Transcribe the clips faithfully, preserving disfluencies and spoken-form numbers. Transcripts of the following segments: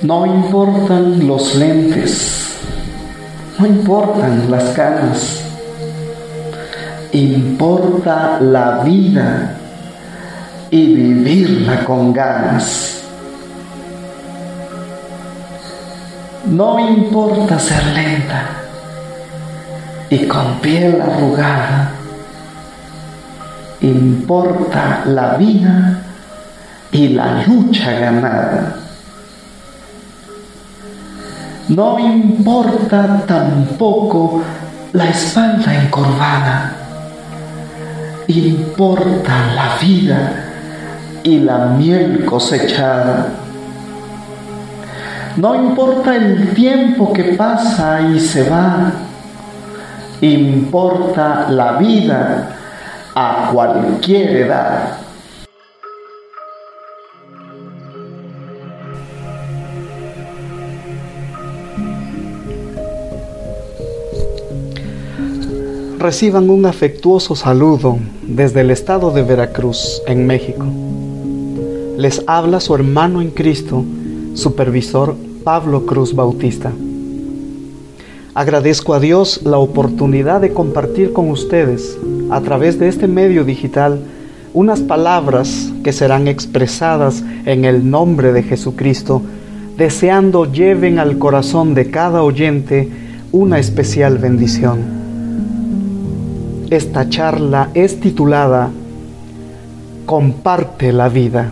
No importan los lentes, no importan las canas, importa la vida y vivirla con ganas. No importa ser lenta y con piel arrugada, importa la vida y la lucha ganada. No importa tampoco la espalda encorvada, importa la vida y la miel cosechada. No importa el tiempo que pasa y se va, importa la vida a cualquier edad. Reciban un afectuoso saludo desde el estado de Veracruz, en México. Les habla su hermano en Cristo, Supervisor Pablo Cruz Bautista. Agradezco a Dios la oportunidad de compartir con ustedes, a través de este medio digital, unas palabras que serán expresadas en el nombre de Jesucristo, deseando lleven al corazón de cada oyente una especial bendición. Esta charla es titulada Comparte la vida.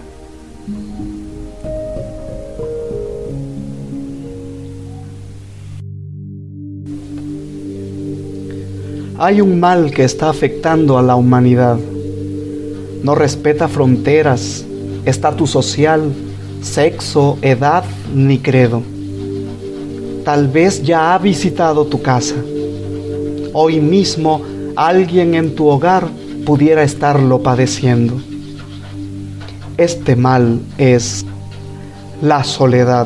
Hay un mal que está afectando a la humanidad. No respeta fronteras, estatus social, sexo, edad ni credo. Tal vez ya ha visitado tu casa. Hoy mismo alguien en tu hogar pudiera estarlo padeciendo. Este mal es la soledad.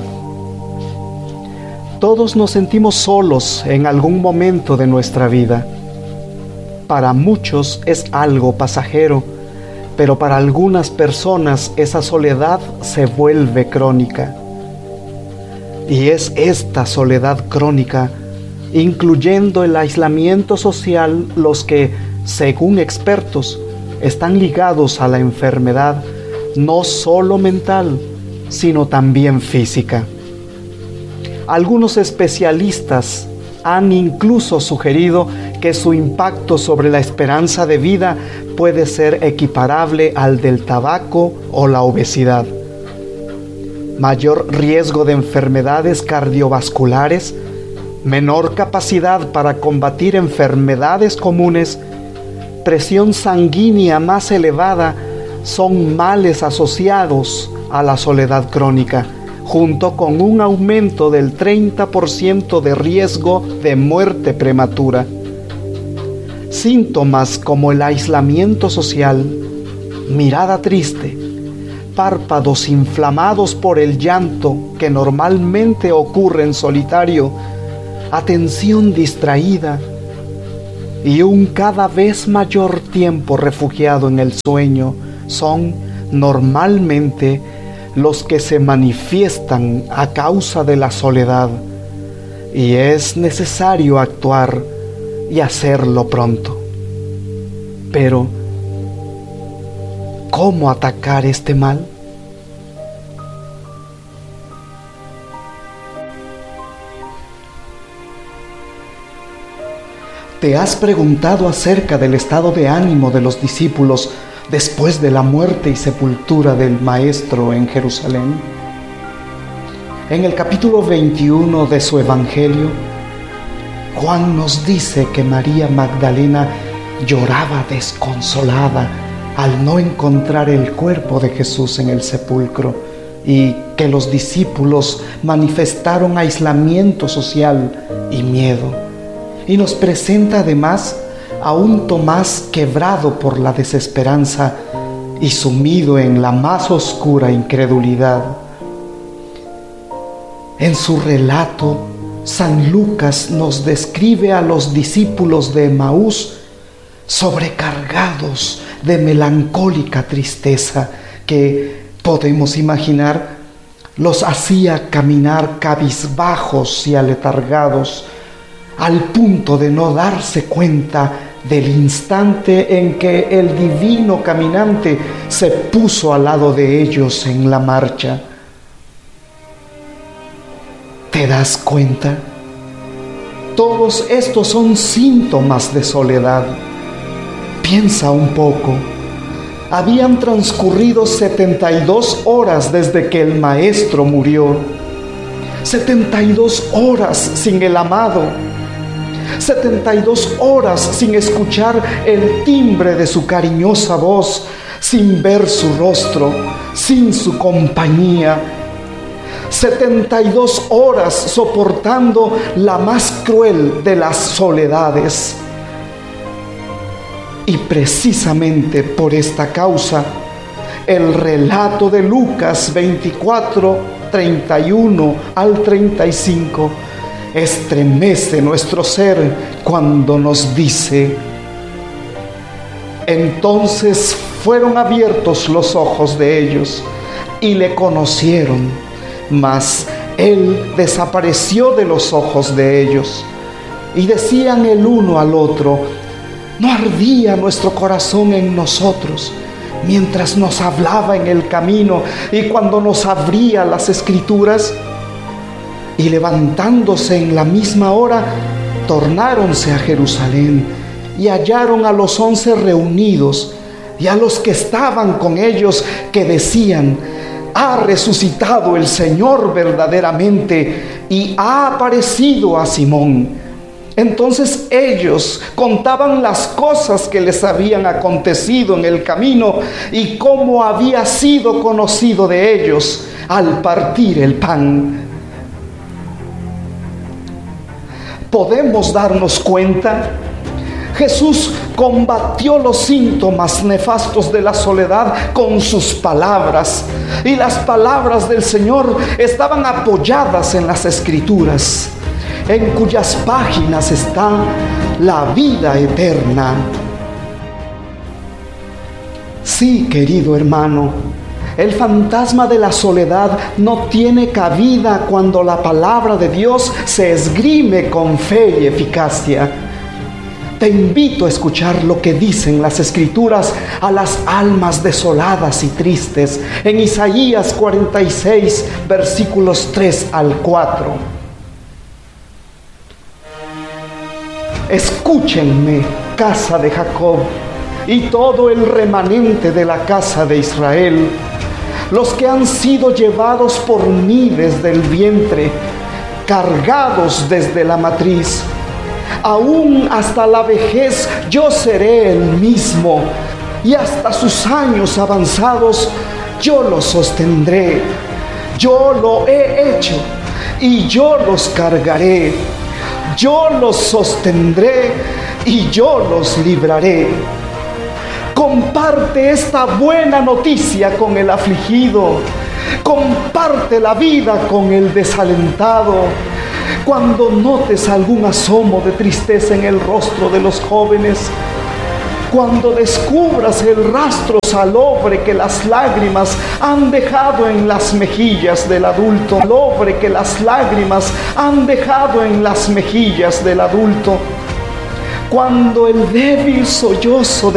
Todos nos sentimos solos en algún momento de nuestra vida. Para muchos es algo pasajero, pero para algunas personas esa soledad se vuelve crónica. Y es esta soledad crónica, incluyendo el aislamiento social, los que, según expertos, están ligados a la enfermedad no solo mental, sino también física. Algunos especialistas han incluso sugerido que su impacto sobre la esperanza de vida puede ser equiparable al del tabaco o la obesidad. Mayor riesgo de enfermedades cardiovasculares, menor capacidad para combatir enfermedades comunes, presión sanguínea más elevada son males asociados a la soledad crónica, junto con un aumento del treinta por ciento de riesgo de muerte prematura. Síntomas como el aislamiento social, mirada triste, párpados inflamados por el llanto que normalmente ocurre en solitario, atención distraída y un cada vez mayor tiempo refugiado en el sueño son normalmente los que se manifiestan a causa de la soledad, y es necesario actuar y hacerlo pronto. Pero, ¿cómo atacar este mal? ¿Te has preguntado acerca del estado de ánimo de los discípulos después de la muerte y sepultura del Maestro en Jerusalén? En el capítulo veintiuno de su Evangelio, Juan nos dice que María Magdalena lloraba desconsolada al no encontrar el cuerpo de Jesús en el sepulcro, y que los discípulos manifestaron aislamiento social y miedo. Y nos presenta además a un Tomás quebrado por la desesperanza y sumido en la más oscura incredulidad. En su relato, San Lucas nos describe a los discípulos de Emaús sobrecargados de melancólica tristeza que, podemos imaginar, los hacía caminar cabizbajos y aletargados, al punto de no darse cuenta del instante en que el divino caminante se puso al lado de ellos en la marcha. ¿Te das cuenta? Todos estos son síntomas de soledad. Piensa un poco. Habían transcurrido setenta y dos horas desde que el maestro murió. setenta y dos horas sin el amado. setenta y dos horas sin escuchar el timbre de su cariñosa voz, sin ver su rostro, sin su compañía. setenta y dos horas soportando la más cruel de las soledades. Y precisamente por esta causa, el relato de Lucas veinticuatro, treinta y uno al treinta y cinco estremece nuestro ser cuando nos dice: entonces fueron abiertos los ojos de ellos y le conocieron, mas él desapareció de los ojos de ellos. Y decían el uno al otro: ¿no ardía nuestro corazón en nosotros mientras nos hablaba en el camino y cuando nos abría las Escrituras? Y levantándose en la misma hora, tornáronse a Jerusalén y hallaron a los once reunidos y a los que estaban con ellos, que decían: ha resucitado el Señor verdaderamente y ha aparecido a Simón. Entonces ellos contaban las cosas que les habían acontecido en el camino y cómo había sido conocido de ellos al partir el pan. ¿Podemos darnos cuenta? Jesús combatió los síntomas nefastos de la soledad con sus palabras, y las palabras del Señor estaban apoyadas en las Escrituras, en cuyas páginas está la vida eterna. Sí, querido hermano, el fantasma de la soledad no tiene cabida cuando la palabra de Dios se esgrime con fe y eficacia. Te invito a escuchar lo que dicen las Escrituras a las almas desoladas y tristes en Isaías cuarenta y seis, versículos tres al cuatro. Escúchenme, casa de Jacob, y todo el remanente de la casa de Israel, los que han sido llevados por mí desde el vientre, cargados desde la matriz. Aún hasta la vejez yo seré el mismo, y hasta sus años avanzados yo los sostendré. Yo lo he hecho, y yo los cargaré. Yo los sostendré, y yo los libraré. Comparte esta buena noticia con el afligido. Comparte la vida con el desalentado. Cuando notes algún asomo de tristeza en el rostro de los jóvenes, cuando descubras el rastro salobre que las lágrimas han dejado en las mejillas del adulto, salobre que las lágrimas han dejado en las mejillas del adulto, cuando el débil sollozo